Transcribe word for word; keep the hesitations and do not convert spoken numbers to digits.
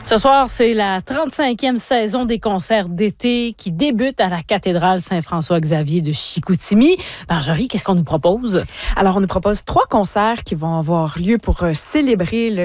Ce soir, c'est la trente-cinquième saison des concerts d'été qui débute à la cathédrale Saint-François-Xavier de Chicoutimi. Marjorie, qu'est-ce qu'on nous propose? Alors, on nous propose trois concerts qui vont avoir lieu pour célébrer le